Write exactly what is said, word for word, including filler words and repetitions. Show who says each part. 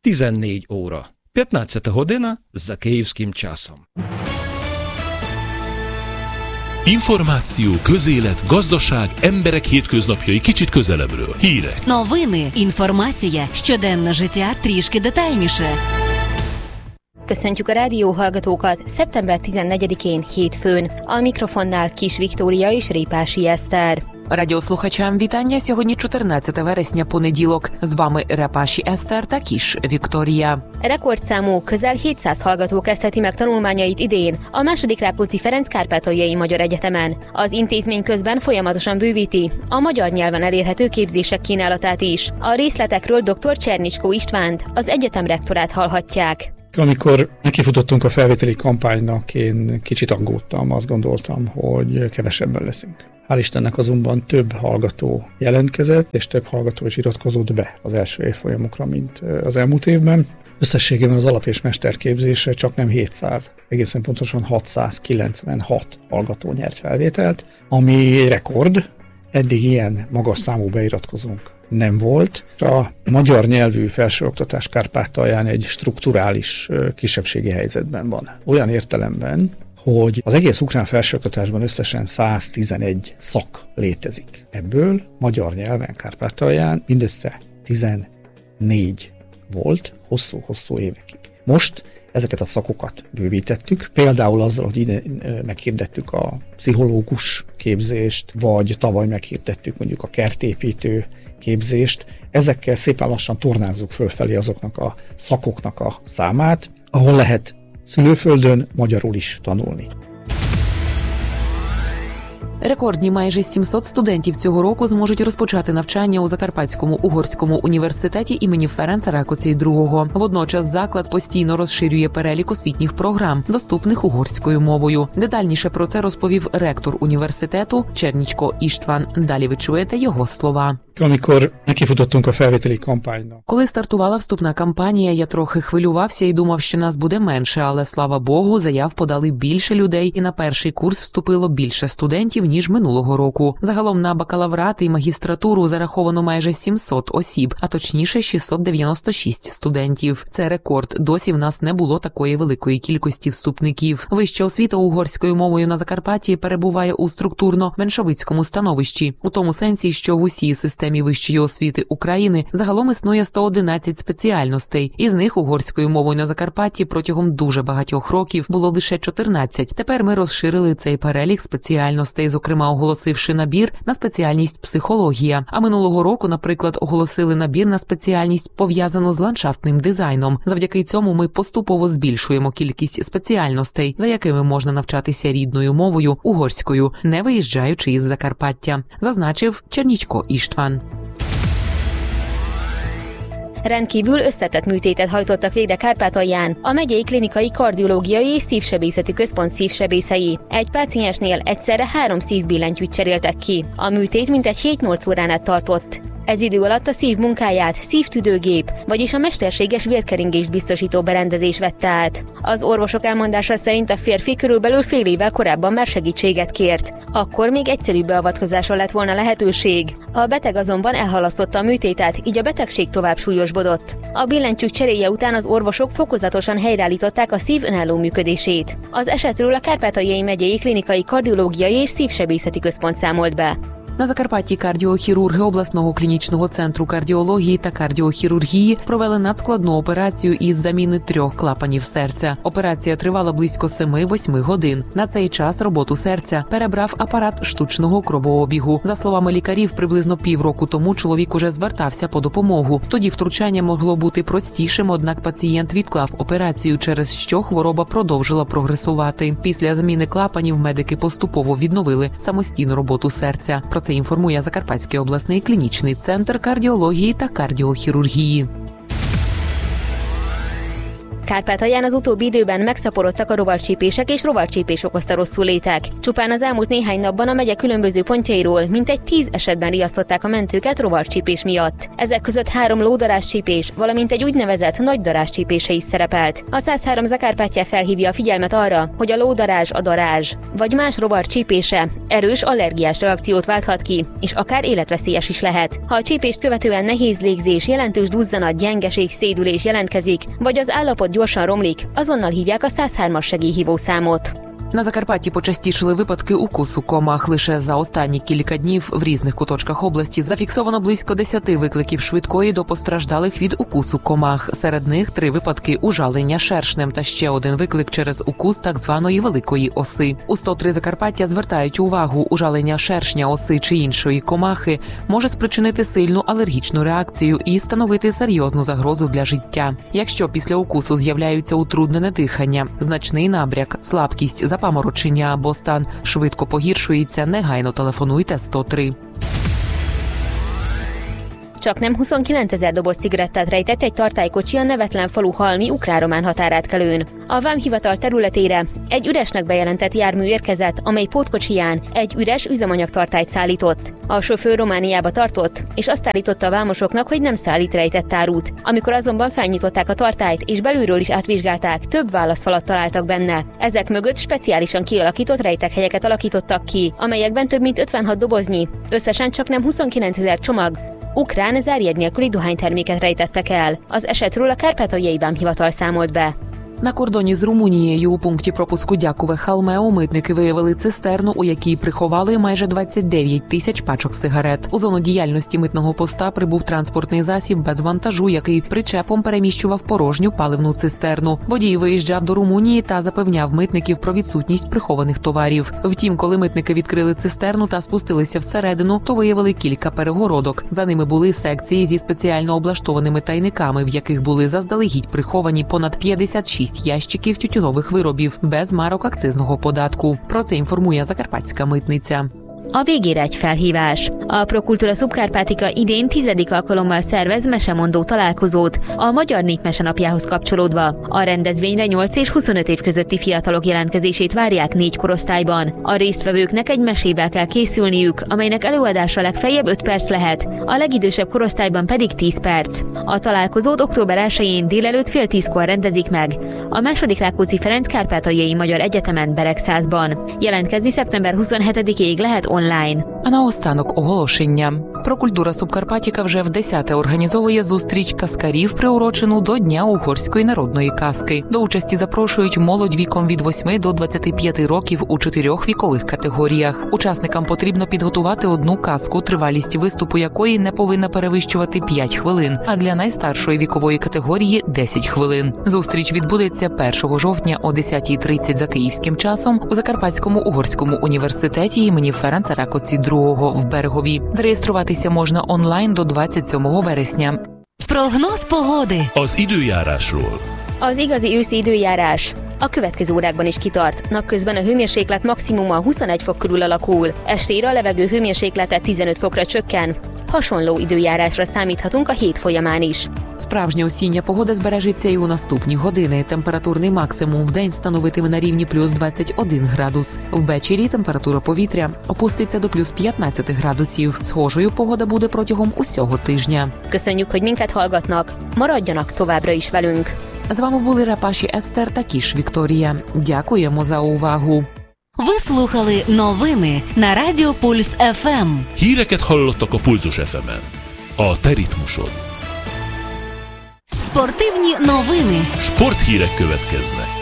Speaker 1: тизеннедь óra. п'ятнадцята година за київським часом.
Speaker 2: Információ, közélet, gazdaság, emberek hétköznapjai kicsit közelebbről. Hírek.
Speaker 3: Новини, інформація, щоденне життя трішки детальніше.
Speaker 4: Köszöntjük a rádióhallgatókat szeptember tizennegyedikén hétfőn. A mikrofonnál Kis Viktória és Répási Eszter.
Speaker 5: Радіослухачам вітання. Сьогодні чотирнадцяте вересня, понеділок. З вами Репаші Eszter та Kis Viktória.
Speaker 4: Rekordszámú, közel hétszáz hallgató kezdheti meg tanulmányait idén a második Rákóczi-Ferenc Kárpátaljai Magyar Egyetemen. Az intézmény közben folyamatosan bővíti a magyar nyelven elérhető képzések kínálatát is. A részletekről dr. Csernicskó Istvánt, az egyetem rektorát hallhatják.
Speaker 6: Amikor nekifutottunk a felvételi kampánynak, én kicsit aggódtam, azt gondoltam, hogy kevesebben leszünk. Hál' Istennek azonban több hallgató jelentkezett, és több hallgató is iratkozott be az első évfolyamokra, mint az elmúlt évben. Összességében az alap- és mesterképzésre csak nem hétszáz, egészen pontosan hatszázkilencvenhat hallgató nyert felvételt, ami rekord. Eddig ilyen magas számú beiratkozónk nem volt. A magyar nyelvű felsőoktatás Kárpátalján egy strukturális kisebbségi helyzetben van. Olyan értelemben, hogy az egész ukrán felsőoktatásban összesen száztizenegy szak létezik. Ebből magyar nyelven Kárpátalján mindössze tizennégy volt hosszú-hosszú évekig. Most ezeket a szakokat bővítettük, például azzal, hogy ide meghirdettük a pszichológus képzést, vagy tavaly meghirdettük mondjuk a kertépítő képzést. Ezekkel szépen lassan tornázzuk fölfelé azoknak a szakoknak a számát, ahol lehet szülőföldön magyarul is tanulni.
Speaker 5: Рекордні майже сімсот студентів цього року зможуть розпочати навчання у Закарпатському угорському університеті імені Ференца Ракоці другого. Водночас заклад постійно розширює перелік освітніх програм, доступних угорською мовою. Детальніше про це розповів ректор університету Csernicskó István. Далі ви чуєте його слова.
Speaker 6: Amikor nekifutottunk a felvételi kampánynak.
Speaker 5: Коли стартувала вступна кампанія, я трохи хвилювався і думав, що нас буде менше, але, слава Богу, заяв подали більше людей і на перший курс вступило більше студентів, ніж минулого року. Загалом на бакалаврат і магістратуру зараховано майже сімсот осіб, а точніше шістсот дев'яносто шість студентів. Це рекорд. Досі в нас не було такої великої кількості вступників. Вища освіта угорською мовою на Закарпатті перебуває у структурно-меншовицькому становищі, у тому сенсі, що в усій системі вищої освіти України загалом існує сто одинадцять спеціальностей. Із них угорською мовою на Закарпатті протягом дуже багатьох років було лише чотирнадцять. Тепер ми розширили цей перелік спеціальностей, зокрема оголосивши набір на спеціальність психологія. А минулого року, наприклад, оголосили набір на спеціальність, пов'язану з ландшафтним дизайном. Завдяки цьому ми поступово збільшуємо кількість спеціальностей, за якими можна навчатися рідною мовою угорською, не виїжджаючи із Закарпаття, зазначив Csernicskó István.
Speaker 4: Rendkívül összetett műtétet hajtottak végre Kárpátalján a megyei klinikai kardiológiai és szívsebészeti központ szívsebészei. Egy páciensnél egyszerre három szívbillentyűt cseréltek ki. A műtét mintegy hét-nyolc órán át tartott. Ez idő alatt a szív munkáját szívtüdőgép, vagyis a mesterséges vérkeringést biztosító berendezés vette át. Az orvosok elmondása szerint a férfi körülbelül fél évvel korábban már segítséget kért. Akkor még egyszerűbb beavatkozásra lett volna lehetőség. A beteg azonban elhalasztotta a műtétet, így a betegség tovább súlyosbodott. A billentyűk cseréje után az orvosok fokozatosan helyreállították a szív önálló működését. Az esetről a Kárpátaljai megyei klinikai kardiológiai és szívsebészeti központ számolt be.
Speaker 5: На Закарпатті кардіохірурги обласного клінічного центру кардіології та кардіохірургії провели надскладну операцію із заміни трьох клапанів серця. Операція тривала близько семи-восьми годин. На цей час роботу серця перебрав апарат штучного кровообігу. За словами лікарів, приблизно півроку тому чоловік уже звертався по допомогу. Тоді втручання могло бути простішим, однак пацієнт відклав операцію, через що хвороба продовжила прогресувати. Після заміни клапанів медики поступово відновили самостійну роботу серця. Про це інформує Закарпатський обласний клінічний центр кардіології та кардіохірургії.
Speaker 4: Kárpátalján az utóbbi időben megszaporodtak a rovarcsípések és rovarcsípés okozta rosszulétek. Csupán az elmúlt néhány napban a megye különböző pontjairól mintegy tíz esetben riasztották a mentőket rovarcsípés miatt. Ezek között három lódaráscsípés, valamint egy úgynevezett nagydarás csípése is szerepelt. A száz három Zakarpatja felhívja a figyelmet arra, hogy a lódarázs a darázs, vagy más rovar csípése erős allergiás reakciót válthat ki, és akár életveszélyes is lehet. Ha a csípést követően nehéz légzés, jelentős duzzanat, gyengeség, szédülés jelentkezik, vagy az állapot gyorsan romlik, azonnal hívják a száz hármas segélyhívó számot.
Speaker 5: На Закарпатті почастішили випадки укусу комах. Лише за останні кілька днів в різних куточках області зафіксовано близько десяти викликів швидкої до постраждалих від укусу комах. Серед них три випадки ужалення шершнем та ще один виклик через укус так званої великої оси. У сто три Закарпаття звертають увагу, ужалення шершня, оси чи іншої комахи може спричинити сильну алергічну реакцію і становити серйозну загрозу для життя. Якщо після укусу з'являються утруднене дихання, значний набряк, слабкість, запаморочення або стан швидко погіршується, негайно телефонуйте сто три.
Speaker 4: Csaknem huszonkilencezer doboz cigarettát rejtett egy tartálykocsi a nevetlen falu halmi ukrán-román határátkelőn. A vámhivatal területére egy üresnek bejelentett jármű érkezett, amely pótkocsiján egy üres üzemanyagtartályt szállított. A sofőr Romániába tartott, és azt állította a vámosoknak, hogy nem szállít rejtett árut. Amikor azonban felnyitották a tartályt és belülről is átvizsgálták, több válaszfalat találtak benne. Ezek mögött speciálisan kialakított rejtekhelyeket alakítottak ki, amelyekben több mint ötvenhat doboznyi, összesen csaknem huszonkilencezer csomag ukrán zárjegy nélküli dohányterméket rejtettek el. Az esetről a Kárpátaljai Vámhivatal számolt be.
Speaker 5: На кордоні з Румунією у пункті пропуску Дякове-Халмео митники виявили цистерну, у якій приховали майже двадцять дев'ять тисяч пачок сигарет. У зону діяльності митного поста прибув транспортний засіб без вантажу, який причепом переміщував порожню паливну цистерну. Водій виїжджав до Румунії та запевняв митників про відсутність прихованих товарів. Втім, коли митники відкрили цистерну та спустилися всередину, то виявили кілька перегородок. За ними були секції зі спеціально облаштованими тайниками, в яких були заздалегідь приховані понад п'ятдесят шість ящиків тютюнових виробів без марок акцизного податку. Про це інформує Закарпатська митниця.
Speaker 4: A végére egy felhívás. A Prokultúra Subkárpátika idén tizedik alkalommal szervez mesemondó találkozót a Magyar Népmese napjához kapcsolódva. A rendezvényre nyolc és huszonöt év közötti fiatalok jelentkezését várják négy korosztályban. A résztvevőknek egy mesével kell készülniük, amelynek előadása legfeljebb öt perc lehet, a legidősebb korosztályban pedig tíz perc. A találkozót október elsején délelőtt fél tízkor rendezik meg a második Rákóczi Ferenc Kárpátaljai Magyar Egyetemen Beregszázban. Jelentkezni szeptember huszonhetedikéig lehet online.
Speaker 5: А наостанок оголошення. Прокультура Субкарпатіка вже вдесяте організовує зустріч каскарів, приурочену до Дня угорської народної казки. До участі запрошують молодь віком від восьми до двадцяти п'яти років у чотирьох вікових категоріях. Учасникам потрібно підготувати одну казку, тривалість виступу якої не повинна перевищувати п'ять хвилин, а для найстаршої вікової категорії – десять хвилин. Зустріч відбудеться першого жовтня о десятій тридцять за київським часом у Закарпатському угорському університеті імені Ференца Ракоці другого в Берегові. Зареєструватися можна онлайн до двадцять сьомого вересня.
Speaker 3: Прогноz pogody.
Speaker 2: Az időjárásról.
Speaker 4: Az igazi őszi időjárás a következő órákban is kitart. Napközben a hőmérséklet maximuma huszonegy fok körül alakul. Estére a levegő hőmérséklete tizenöt fokra csökken. Hasonló időjárásra számíthatunk a hét folyamán is.
Speaker 5: Справжня осіння погода збережеться і у наступні години. Температурний максимум в день становитиме на рівні плюс двадцять один градус. Ввечері температура повітря опуститься до плюс п'ятнадцять градусів. Схожою погода буде протягом усього тижня.
Speaker 4: Köszönjük, hogy minket hallgatnak. Maradjanak továbbra is velünk.
Speaker 5: З вами були Рапаші Естер та Кіш Вікторія. Дякуємо за увагу.
Speaker 3: Ви слухали новини на Радіо Пульс еф ем.
Speaker 2: Híreket hallottak a Pulzus еф емен. A te ritmusod.
Speaker 3: Спортивні новини.
Speaker 2: Sporthírek következnek.